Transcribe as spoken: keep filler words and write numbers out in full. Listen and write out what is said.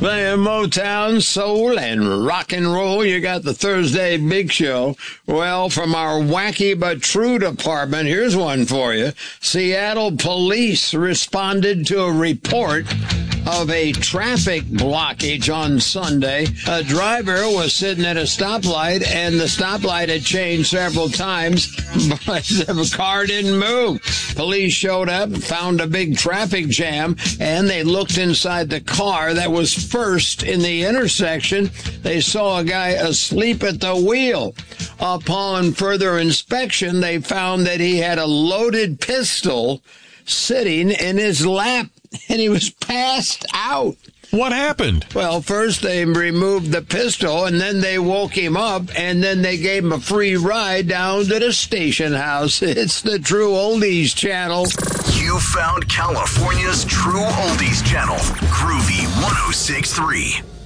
Playing Motown, soul, and rock and roll. You got the Thursday Big Show. Well, from our wacky but true department, here's one for you. Seattle police responded to a report of a traffic blockage on Sunday. A driver was sitting at a stoplight, and the stoplight had changed several times, but the car didn't move. Police showed up, found a big traffic jam, and they looked inside the car that was first in the intersection. They saw a guy asleep at the wheel. Upon further inspection, they found that he had a loaded pistol sitting in his lap, and he was passed out. What happened? Well, first they removed the pistol, and then they woke him up, and then they gave him a free ride down to the station house. It's the True Oldies Channel. You found California's True Oldies Channel, Groovy one oh six point three.